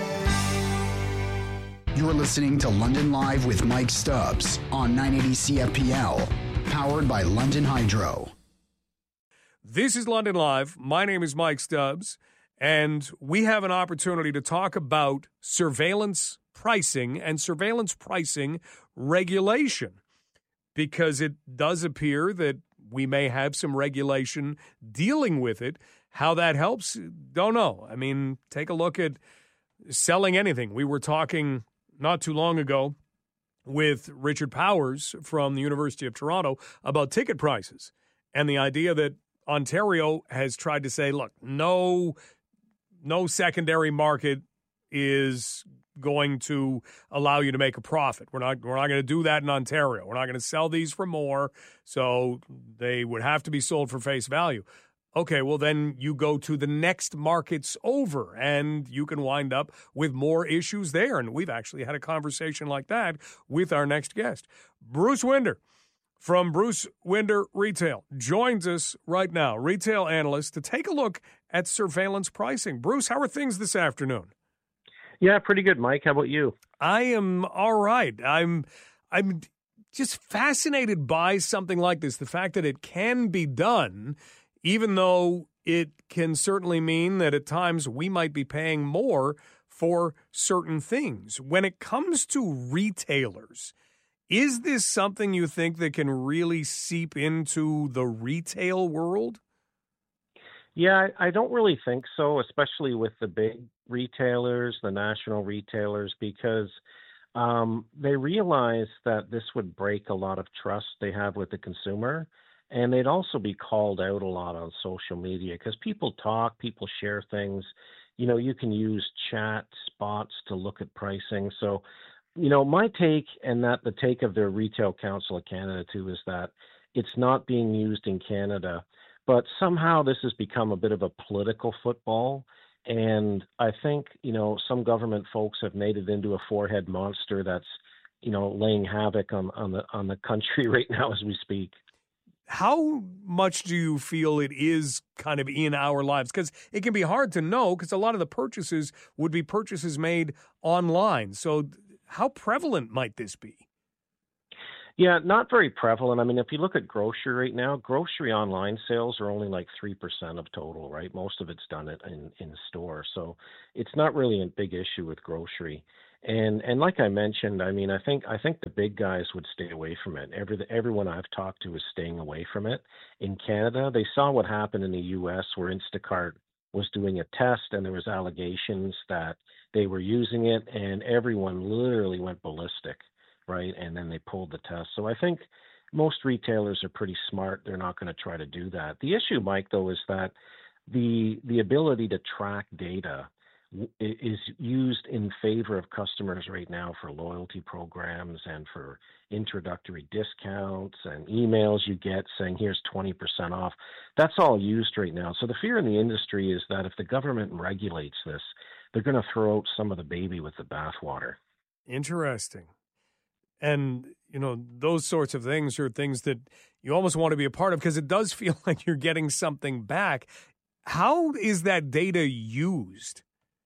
You're listening to London Live with Mike Stubbs on nine eighty C F P L, powered by London Hydro. This is London Live. My name is Mike Stubbs, and we have an opportunity to talk about surveillance pricing and surveillance pricing regulation, because it does appear that we may have some regulation dealing with it. How that helps, don't know. I mean, take a look at selling anything. We were talking not too long ago with Richard Powers from the University of Toronto about ticket prices and the idea that Ontario has tried to say, look, no, no secondary market is going to allow you to make a profit. We're not, we're not going to do that in Ontario. We're not going to sell these for more, so they would have to be sold for face value. Okay, well, then you go to the next markets over, and you can wind up with more issues there. And we've actually had a conversation like that with our next guest. Bruce Winder from Bruce Winder Retail joins us right now, retail analyst, to take a look at surveillance pricing. Bruce, how are things this afternoon? Yeah, pretty good, Mike. How about you? I am all right. I'm, I'm just fascinated by something like this, the fact that it can be done, even though it can certainly mean that at times we might be paying more for certain things. When it comes to retailers, is this something you think that can really seep into the retail world? Yeah, I I don't really think so, especially with the big retailers, the national retailers, because um, they realize that this would break a lot of trust they have with the consumer. And they'd also be called out a lot on social media because people talk, people share things. You know, you can use chat spots to look at pricing. So, you know, my take, and that the take of the Retail Council of Canada too, is that it's not being used in Canada. But somehow this has become a bit of a political football. And I think, you know, some government folks have made it into a four-head monster that's, you know, laying havoc on, on the on the country right now as we speak. How much do you feel it is kind of in our lives? Because it can be hard to know because a lot of the purchases would be purchases made online. So how prevalent might this be? Yeah, not very prevalent. I mean, if you look at grocery right now, grocery online sales are only like three percent of total, right? Most of it's done in, in store. So it's not really a big issue with grocery. And and like I mentioned, I mean, I think I think the big guys would stay away from it. Every everyone I've talked to is staying away from it. In Canada, they saw what happened in the U S where Instacart was doing a test and there was allegations that they were using it, and everyone literally went ballistic, right? And then they pulled the test. So I think most retailers are pretty smart. They're not going to try to do that. The issue, Mike, though, is that the the ability to track data is used in favor of customers right now for loyalty programs and for introductory discounts and emails you get saying here's twenty percent off. That's all used right now. So the fear in the industry is that if the government regulates this, they're going to throw out some of the baby with the bathwater. Interesting. And, you know, those sorts of things are things that you almost want to be a part of because it does feel like you're getting something back. How is that data used?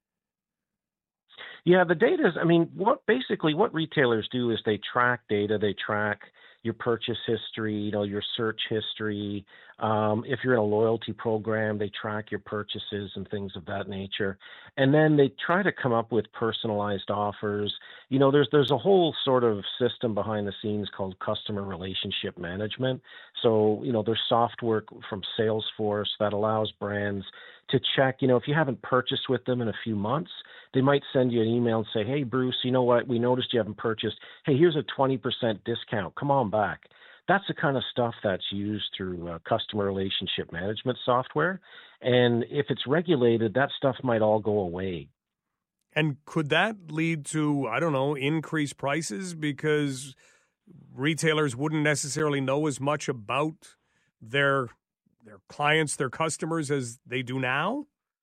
Yeah, the data is, I mean, what basically what retailers do is they track data, they track your purchase history, you know, your search history. Um, if you're in a loyalty program, they track your purchases and things of that nature. And then they try to come up with personalized offers. You know, there's there's a whole sort of system behind the scenes called customer relationship management. So, you know, there's software from Salesforce that allows brands to check, you know, if you haven't purchased with them in a few months, they might send you an email and say, hey, Bruce, you know what? We noticed you haven't purchased. Hey, here's a twenty percent discount. Come on back. That's the kind of stuff that's used through uh, customer relationship management software. And if it's regulated, that stuff might all go away. And could that lead to, I don't know, increased prices because retailers wouldn't necessarily know as much about their their clients, their customers as they do now?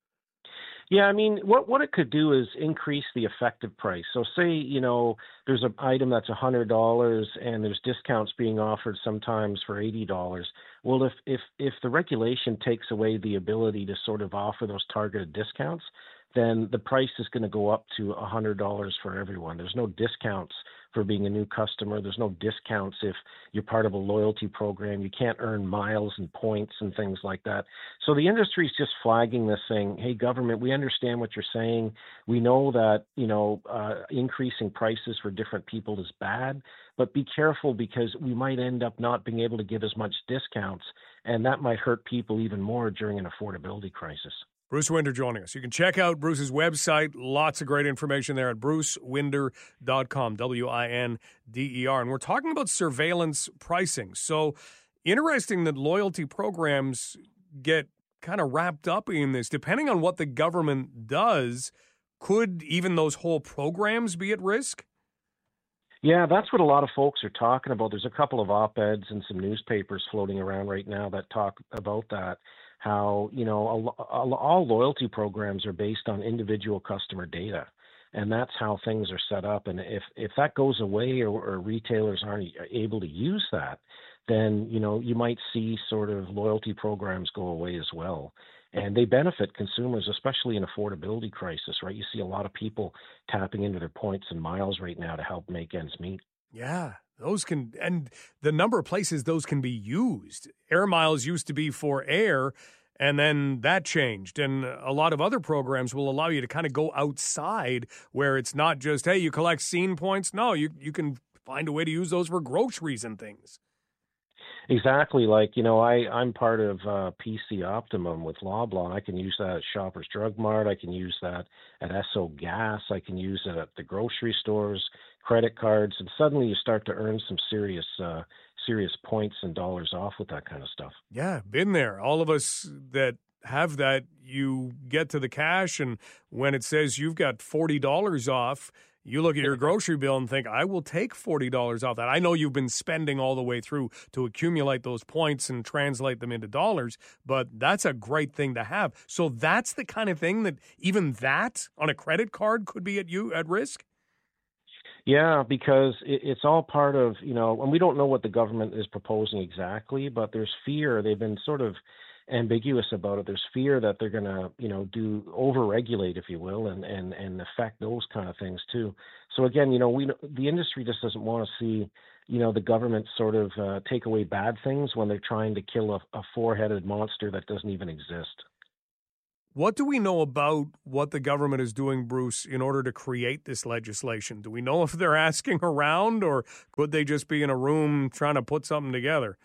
Yeah, I mean, what, what it could do is increase the effective price. So say, you know, there's an item that's one hundred dollars and there's discounts being offered sometimes for eighty dollars. Well, if, if, if the regulation takes away the ability to sort of offer those targeted discounts, then the price is going to go up to one hundred dollars for everyone. There's no discounts for being a new customer. There's no discounts if you're part of a loyalty program. You can't earn miles and points and things like that. So the industry is just flagging this, saying, hey, government, we understand what you're saying. We know that, you know, uh, increasing prices for different people is bad, but be careful because we might end up not being able to give as much discounts, and that might hurt people even more during an affordability crisis. Bruce Winder joining us. You can check out Bruce's website. Lots of great information there at bruce winder dot com, W I N D E R. And we're talking about surveillance pricing. So interesting that loyalty programs get kind of wrapped up in this. Depending on what the government does, could even those whole programs be at risk? Yeah, that's what a lot of folks are talking about. There's a couple of op-eds and some newspapers floating around right now that talk about that. How, you know, all loyalty programs are based on individual customer data, and that's how things are set up. And if, if that goes away or, or retailers aren't able to use that, then, you know, you might see sort of loyalty programs go away as well. And they benefit consumers, especially in affordability crisis, right? You see a lot of people tapping into their points and miles right now to help make ends meet. Yeah. Those can, and the number of places those can be used. Air miles used to be for air, And then that changed. And a lot of other programs will allow you to kind of go outside where it's not just, hey, you collect scene points. No, you, you can find a way to use those for groceries and things. Exactly. Like, you know, I, I'm part of uh, P C Optimum with Loblaw. I can use that at Shoppers Drug Mart. I can use that at Esso Gas. I can use it at the grocery stores, credit cards. And suddenly you start to earn some serious uh, serious points and dollars off with that kind of stuff. Yeah, been there. All of us that have that, you get to the cash, and when it says you've got forty dollars off, you look at your grocery bill and think, I will take forty dollars off that. I know you've been spending all the way through to accumulate those points and translate them into dollars, but that's a great thing to have. So that's the kind of thing that even that on a credit card could be at you at risk? Yeah, because it, it's all part of, you know, and we don't know what the government is proposing exactly, but there's fear. They've been sort of ambiguous about it. There's fear that they're going to, you know, do over-regulate, if you will, and, and, and affect those kind of things too. So again, you know, we the industry just doesn't want to see, you know, the government sort of uh, take away bad things when they're trying to kill a, a four-headed monster that doesn't even exist. What do we know about what the government is doing, Bruce, in order to create this legislation? Do we know if they're asking around, or could they just be in a room trying to put something together?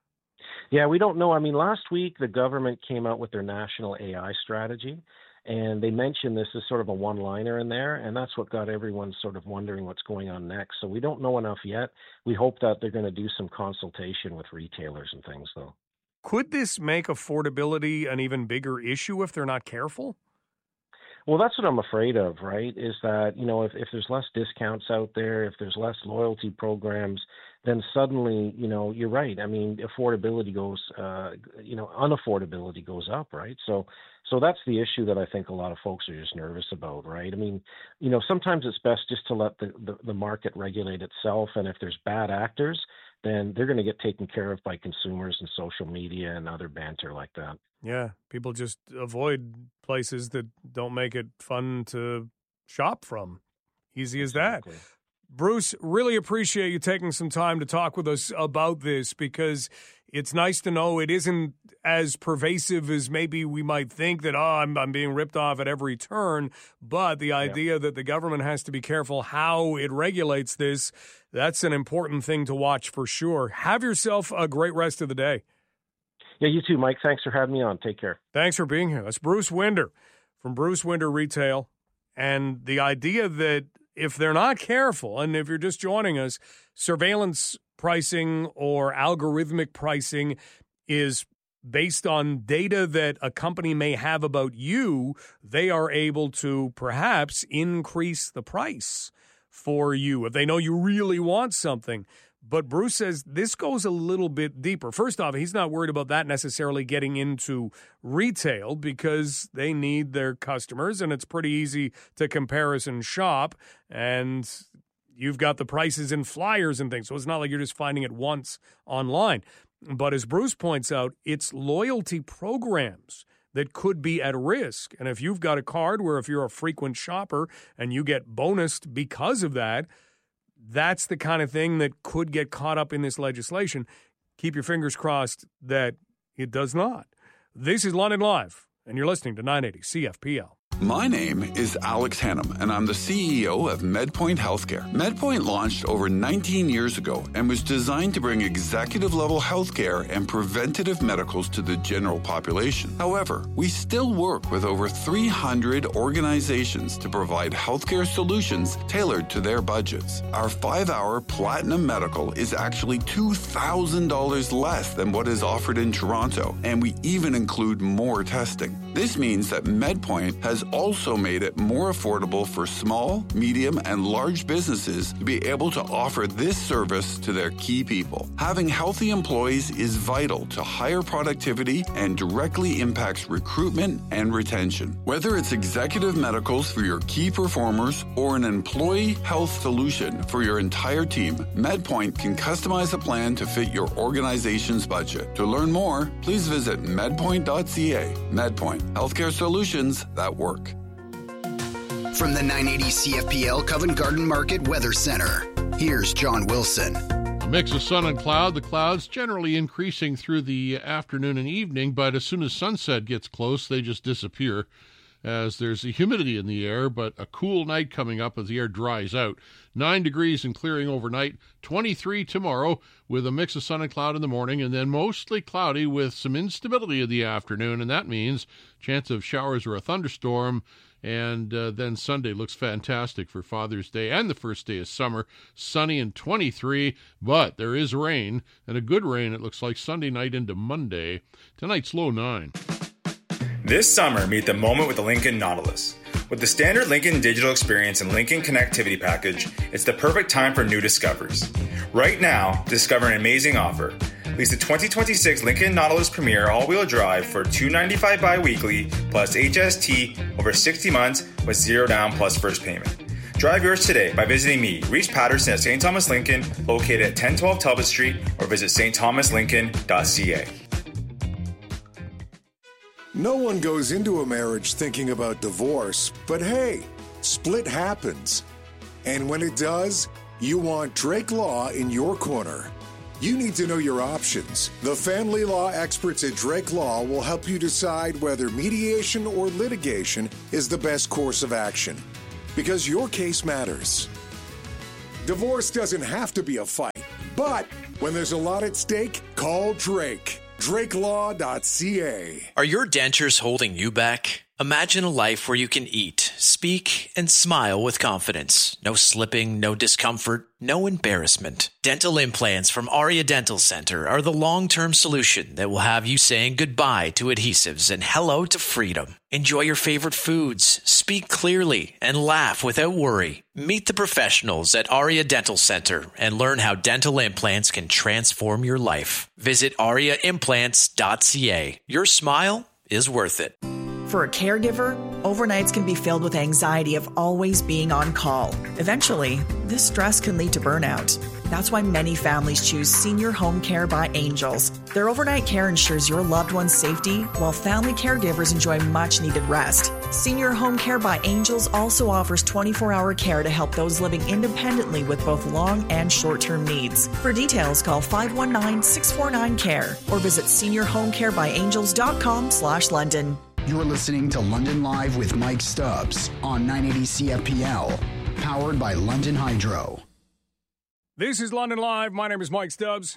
Yeah, we don't know. I mean, last week the government came out with their national A I strategy, and they mentioned this as sort of a one-liner in there, and that's what got everyone sort of wondering what's going on next. So we don't know enough yet. We hope that they're going to do some consultation with retailers and things, though. Could this make affordability an even bigger issue if they're not careful? Well, that's what I'm afraid of, right, is that, you know, if, if there's less discounts out there, if there's less loyalty programs, then suddenly, you know, you're right. I mean, affordability goes, uh, you know, unaffordability goes up, right? So so that's the issue that I think a lot of folks are just nervous about, right? I mean, you know, sometimes it's best just to let the, the, the market regulate itself, and if there's bad actors, then they're going to get taken care of by consumers and social media and other banter like that. Yeah, people just avoid places that don't make it fun to shop from. Easy as Exactly. that. Bruce, really appreciate you taking some time to talk with us about this, because it's nice to know it isn't as pervasive as maybe we might think, that, oh, I'm, I'm being ripped off at every turn. But the idea yeah. that the government has to be careful how it regulates this, that's an important thing to watch for sure. Have yourself a great rest of the day. Yeah, you too, Mike. Thanks for having me on. Take care. Thanks for being here. That's Bruce Winder from Bruce Winder Retail. And the idea that if they're not careful, and if you're just joining us, surveillance pricing or algorithmic pricing is based on data that a company may have about you, they are able to perhaps increase the price for you if they know you really want something. But Bruce says this goes a little bit deeper. First off, he's not worried about that necessarily getting into retail, because they need their customers, and it's pretty easy to comparison shop, and you've got the prices in flyers and things, so it's not like you're just finding it once online. But as Bruce points out, it's loyalty programs that could be at risk. And if you've got a card where if you're a frequent shopper and you get bonused because of that, that's the kind of thing that could get caught up in this legislation. Keep your fingers crossed that it does not. This is London Live, and you're listening to nine eighty C F P L. My name is Alex Hannum, and I'm the C E O of MedPoint Healthcare. MedPoint launched over nineteen years ago and was designed to bring executive-level healthcare and preventative medicals to the general population. However, we still work with over three hundred organizations to provide healthcare solutions tailored to their budgets. Our five-hour Platinum Medical is actually two thousand dollars less than what is offered in Toronto, and we even include more testing. This means that MedPoint has also made it more affordable for small, medium, and large businesses to be able to offer this service to their key people. Having healthy employees is vital to higher productivity and directly impacts recruitment and retention. Whether it's executive medicals for your key performers or an employee health solution for your entire team, MedPoint can customize a plan to fit your organization's budget. To learn more, please visit medpoint dot c a. MedPoint, healthcare solutions that work. From the nine eighty C F P L Covent Garden Market Weather Center, here's John Wilson. mix of sun and cloud. The clouds generally increasing through the afternoon and evening, but as soon as sunset gets close, they just disappear as there's a humidity in the air, but a cool night coming up as the air dries out. Nine degrees and clearing overnight, twenty-three tomorrow with a mix of sun and cloud in the morning, and then mostly cloudy with some instability in the afternoon, and that means chance of showers or a thunderstorm. And uh, then Sunday looks fantastic for Father's Day and the first day of summer. Sunny and twenty-three, but there is rain, and a good rain, it looks like, Sunday night into Monday. Tonight's low nine. This summer, meet the moment with the Lincoln Nautilus. With the standard Lincoln Digital Experience and Lincoln Connectivity Package, it's the perfect time for new discoveries. Right now, discover an amazing offer. Lease the twenty twenty-six Lincoln Nautilus Premier all-wheel drive for two hundred ninety-five dollars bi-weekly plus H S T over sixty months with zero down plus first payment. Drive yours today by visiting me, Reese Patterson at Saint Thomas Lincoln, located at ten twelve Talbot Street, or visit s t thomas lincoln dot c a. No one goes into a marriage thinking about divorce, but hey, split happens. And when it does, you want Drake Law in your corner. You need to know your options. The family law experts at Drake Law will help you decide whether mediation or litigation is the best course of action. Because your case matters. Divorce doesn't have to be a fight, but when there's a lot at stake, call Drake. drake law dot c a. Are your dentures holding you back? Imagine a life where you can eat, speak, and smile with confidence. No slipping, no discomfort, no embarrassment. Dental implants from Aria Dental Center are the long-term solution that will have you saying goodbye to adhesives and hello to freedom. Enjoy your favorite foods, speak clearly, and laugh without worry. Meet the professionals at Aria Dental Center and learn how dental implants can transform your life. Visit aria implants dot c a. Your smile is worth it. For a caregiver, overnights can be filled with anxiety of always being on call. Eventually, this stress can lead to burnout. That's why many families choose Senior Home Care by Angels. Their overnight care ensures your loved one's safety, while family caregivers enjoy much-needed rest. Senior Home Care by Angels also offers twenty-four hour care to help those living independently with both long and short-term needs. For details, call five one nine, six four nine, C A R E or visit senior home care by angels dot com slash London. You're listening to London Live with Mike Stubbs on nine eighty C F P L, powered by London Hydro. This is London Live. My name is Mike Stubbs.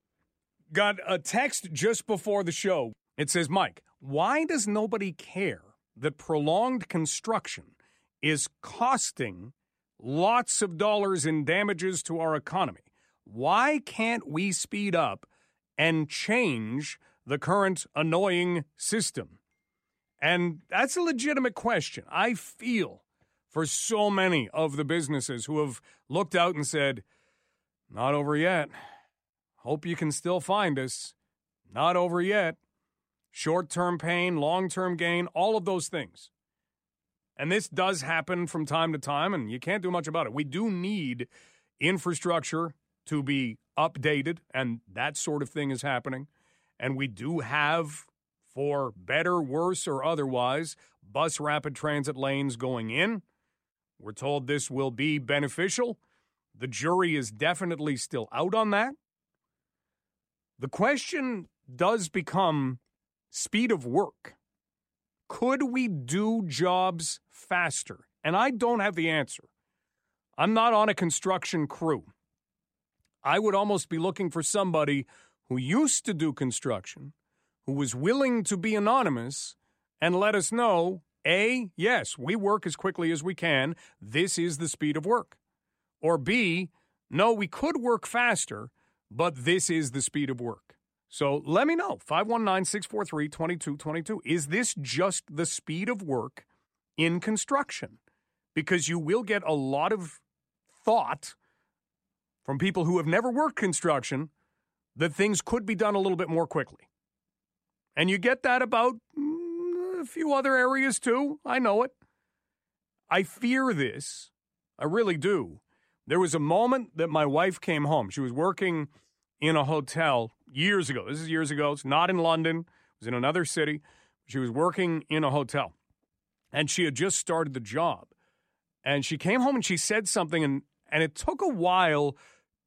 Got a text just before the show. It says, Mike, why does nobody care that prolonged construction is costing lots of dollars in damages to our economy? Why can't we speed up and change the current annoying system? And that's a legitimate question. I feel for so many of the businesses who have looked out and said, not over yet. Hope you can still find us. Not over yet. Short-term pain, long-term gain, all of those things. And this does happen from time to time, and you can't do much about it. We do need infrastructure to be updated, and that sort of thing is happening. And we do have, for better, worse, or otherwise, bus rapid transit lanes going in. We're told this will be beneficial. The jury is definitely still out on that. The question does become speed of work. Could we do jobs faster? And I don't have the answer. I'm not on a construction crew. I would almost be looking for somebody who used to do construction, who was willing to be anonymous and let us know, A, yes, we work as quickly as we can. This is the speed of work. Or B, no, we could work faster, but this is the speed of work. So let me know, five one nine, six four three, two two two two. Is this just the speed of work in construction? Because you will get a lot of thought from people who have never worked construction that things could be done a little bit more quickly. And you get that about mm, a few other areas too. I know it. I fear this. I really do. There was a moment that my wife came home. She was working in a hotel years ago. This is years ago. It's not in London. It was in another city. She was working in a hotel. And she had just started the job. And she came home and she said something, and, and it took a while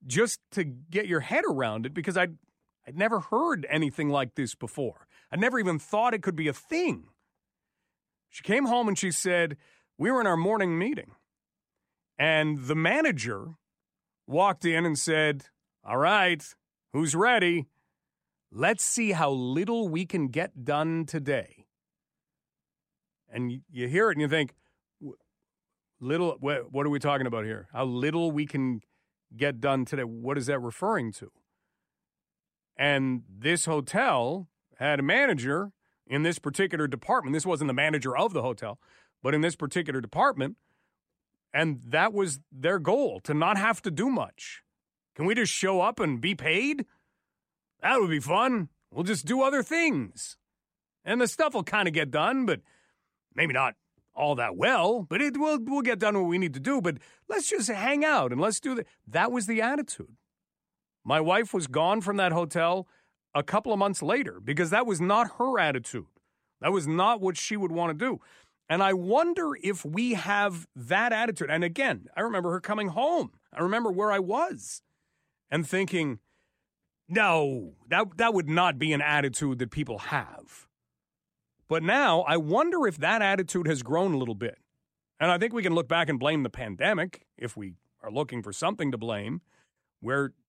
just to get your head around it, because I'd, I'd never heard anything like this before. I never even thought it could be a thing. She came home and she said, we were in our morning meeting, and the manager walked in and said, all right, who's ready? Let's see how little we can get done today. And you hear it and you think, little, what are we talking about here? How little we can get done today. What is that referring to? And this hotel had a manager in this particular department. This wasn't the manager of the hotel, but in this particular department. And that was their goal, to not have to do much. Can we just show up and be paid? That would be fun. We'll just do other things. And the stuff will kind of get done, but maybe not all that well, but it will we'll get done what we need to do. But let's just hang out and let's do that. That was the attitude. My wife was gone from that hotel a couple of months later because that was not her attitude. That was not what she would want to do. And I wonder if we have that attitude. And again, I remember her coming home. I remember where I was and thinking, no, that, that would not be an attitude that people have. But now I wonder if that attitude has grown a little bit. And I think we can look back and blame the pandemic, if we are looking for something to blame, where